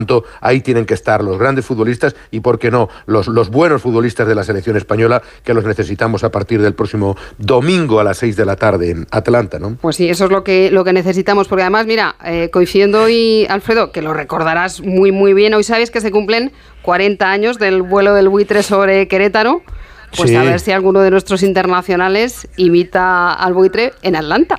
Ahí tienen que estar los grandes futbolistas y, ¿por qué no?, los buenos futbolistas de la selección española, que los necesitamos a partir del próximo domingo a las 6 de la tarde en Atlanta, ¿no? Pues sí, eso es lo que necesitamos, porque además, mira, coincidiendo hoy, Alfredo, que lo recordarás muy, muy bien, hoy sabes que se cumplen 40 años del vuelo del buitre sobre Querétaro, pues sí. A ver si alguno de nuestros internacionales imita al buitre en Atlanta.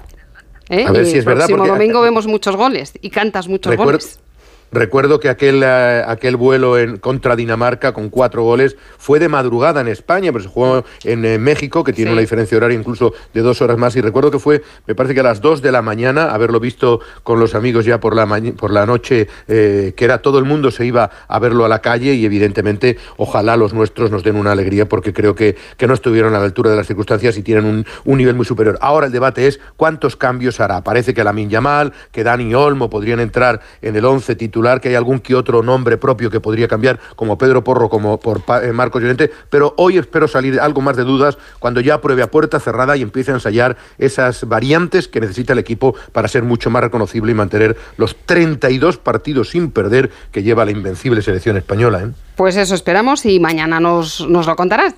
A ver si es verdad. El próximo domingo vemos muchos goles y cantas muchos goles. Recuerdo que aquel vuelo contra Dinamarca con 4 goles fue de madrugada en España, pero se jugó en México, que tiene una diferencia horaria incluso de 2 horas más, y recuerdo que fue, me parece que a las 2 de la mañana, haberlo visto con los amigos ya por la noche, que era todo el mundo se iba a verlo a la calle, y evidentemente ojalá los nuestros nos den una alegría, porque creo que no estuvieron a la altura de las circunstancias y tienen un nivel muy superior. Ahora el debate es cuántos cambios hará. Parece que Lamine Yamal, que Dani Olmo podrían entrar en el 11 titular, que hay algún que otro nombre propio que podría cambiar, como Pedro Porro, como por Marcos Llorente, pero hoy espero salir algo más de dudas cuando ya pruebe a puerta cerrada y empiece a ensayar esas variantes que necesita el equipo para ser mucho más reconocible y mantener los 32 partidos sin perder que lleva la invencible selección española, ¿eh? Pues eso esperamos y mañana nos lo contarás.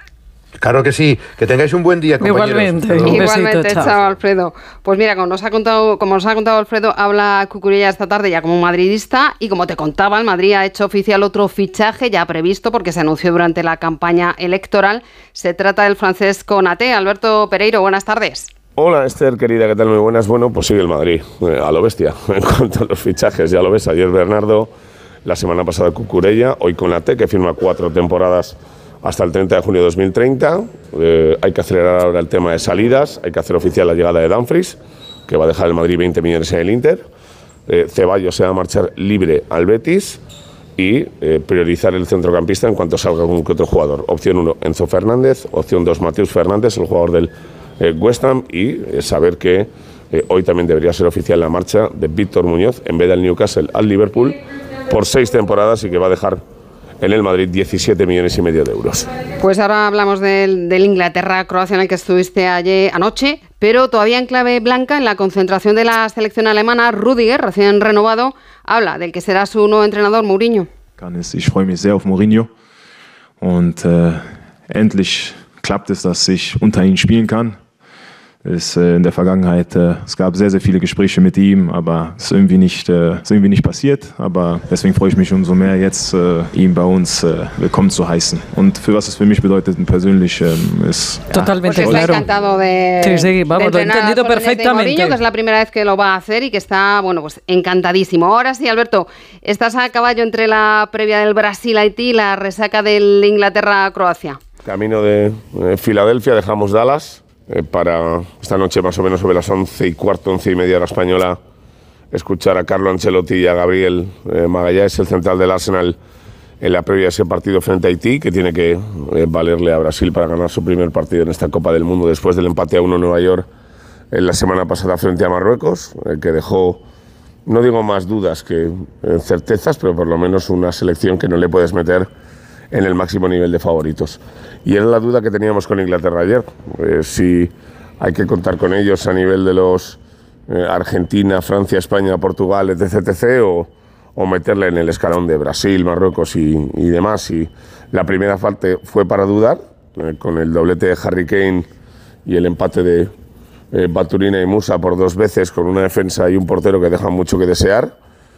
Claro que sí, que tengáis un buen día, compañeros. Igualmente, chao, Alfredo. Pues mira, como nos ha contado Alfredo, habla Cucurella esta tarde ya como madridista, y como te contaba, el Madrid ha hecho oficial otro fichaje ya previsto porque se anunció durante la campaña electoral. Se trata del francés Konaté. Alberto Pereiro, buenas tardes. Hola Esther, querida, ¿qué tal? Muy buenas. Bueno, pues sigue el Madrid, a lo bestia, en cuanto a los fichajes, ya lo ves, ayer Bernardo, la semana pasada Cucurella, hoy Konaté, que firma 4 temporadas hasta el 30 de junio de 2030. Hay que acelerar ahora el tema de salidas, hay que hacer oficial la llegada de Dumfries, que va a dejar el Madrid 20 millones en el Inter. Ceballos se va a marchar libre al Betis y priorizar el centrocampista en cuanto salga algún que otro jugador. Opción 1, Enzo Fernández. Opción 2, Mateus Fernández, el jugador del West Ham. Y saber que hoy también debería ser oficial la marcha de Víctor Muñoz, en vez del Newcastle al Liverpool, por 6 temporadas, y que va a dejar en el Madrid 17 millones y medio de euros. Pues ahora hablamos del Inglaterra-Croacia, en el que estuviste anoche, pero todavía en clave blanca, en la concentración de la selección alemana. Rüdiger, recién renovado, habla del que será su nuevo entrenador, Mourinho. Ich freue mich sehr auf Mourinho und endlich klappt es, dass ich unter ihm spielen kann. In der Vergangenheit, es gab sehr, sehr viele Gespräche mit ihm, aber es ist irgendwie nicht passiert. Aber deswegen freue ich mich umso mehr, jetzt ihn bei uns willkommen zu heißen. Und für was es für mich bedeutet persönlich ist... Totalmente pues claro. Encantado de vamos, lo he entendido perfectamente. Mourinho, que es la primera vez que lo va a hacer y que está, bueno, pues encantadísimo. Ahora sí, Alberto, estás a caballo entre la previa del Brasil-Haití y la resaca del Inglaterra-Croacia. Camino de Filadelfia, dejamos Dallas para esta noche más o menos sobre las 11:15, 11:30 hora española, escuchar a Carlo Ancelotti y a Gabriel Magalhães, el central del Arsenal, en la previa de ese partido frente a Haití, que tiene que valerle a Brasil para ganar su primer partido en esta Copa del Mundo después del empate a 1 en Nueva York en la semana pasada frente a Marruecos, que dejó, no digo más dudas que certezas, pero por lo menos una selección que no le puedes meter en el máximo nivel de favoritos. Y era la duda que teníamos con Inglaterra ayer, si hay que contar con ellos a nivel de los Argentina, Francia, España, Portugal, etc., o meterle en el escalón de Brasil, Marruecos y demás. Y la primera parte fue para dudar, con el doblete de Harry Kane y el empate de Baturina y Musa por 2 veces, con una defensa y un portero que dejan mucho que desear,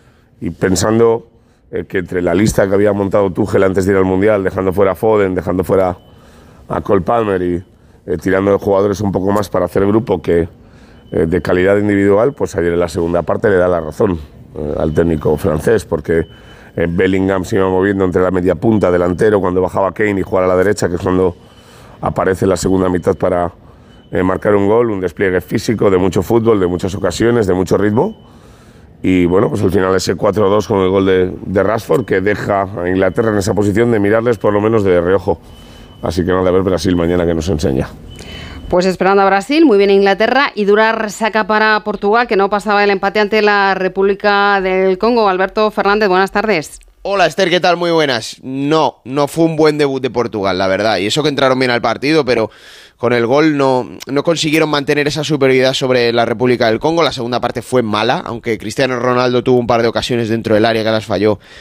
y pensando que entre la lista que había montado Tuchel antes de ir al Mundial, dejando fuera a Foden, dejando fuera a Cole Palmer y tirando de jugadores un poco más para hacer grupo que de calidad individual, pues ayer en la segunda parte le da la razón al técnico francés, porque Bellingham se iba moviendo entre la media punta, delantero, cuando bajaba Kane y jugaba a la derecha, que es cuando aparece en la segunda mitad para marcar un gol, un despliegue físico de mucho fútbol, de muchas ocasiones, de mucho ritmo. Y bueno, pues al final ese 4-2 con el gol de Rashford, que deja a Inglaterra en esa posición de mirarles por lo menos de reojo. Así que nada, a ver Brasil mañana que nos enseña. Pues esperando a Brasil, muy bien Inglaterra, y dura resaca para Portugal, que no pasaba el empate ante la República del Congo. Alberto Fernández, buenas tardes. Hola Esther, ¿qué tal? Muy buenas. No fue un buen debut de Portugal, la verdad. Y eso que entraron bien al partido, pero con el gol no consiguieron mantener esa superioridad sobre la República del Congo. La segunda parte fue mala, aunque Cristiano Ronaldo tuvo un par de ocasiones dentro del área que las falló